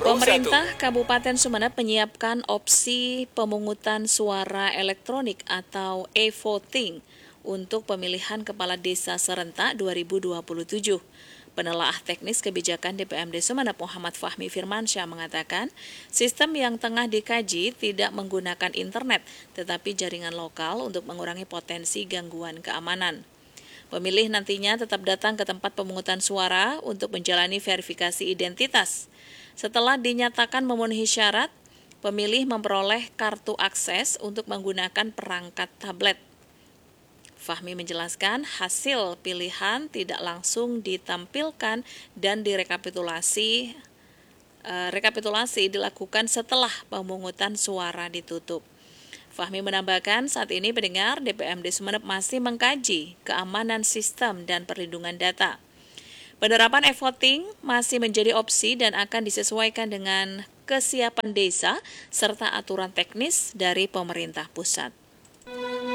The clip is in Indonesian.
Pemerintah Kabupaten Sumeneb menyiapkan opsi pemungutan suara elektronik atau e-voting untuk pemilihan kepala desa serentak 2027. Penelaah teknis kebijakan DPMD Sumeneb Muhammad Fahmi Firmansyah mengatakan, sistem yang tengah dikaji tidak menggunakan internet, tetapi jaringan lokal untuk mengurangi potensi gangguan keamanan. Pemilih nantinya tetap datang ke tempat pemungutan suara untuk menjalani verifikasi identitas. Setelah dinyatakan memenuhi syarat, pemilih memperoleh kartu akses untuk menggunakan perangkat tablet. Fahmi menjelaskan hasil pilihan tidak langsung ditampilkan dan rekapitulasi dilakukan setelah pemungutan suara ditutup. Fahmi menambahkan saat ini pendengar DPMD Sumeneb masih mengkaji keamanan sistem dan perlindungan data. Penerapan e-voting masih menjadi opsi dan akan disesuaikan dengan kesiapan desa serta aturan teknis dari pemerintah pusat.